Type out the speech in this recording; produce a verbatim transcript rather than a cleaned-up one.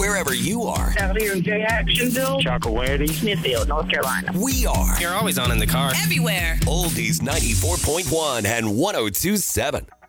wherever you are. Out here in J. Actionville, Chocowary, Smithfield, North Carolina. We are You're always on in the car. Everywhere. Oldies ninety-four point one and one oh two point seven.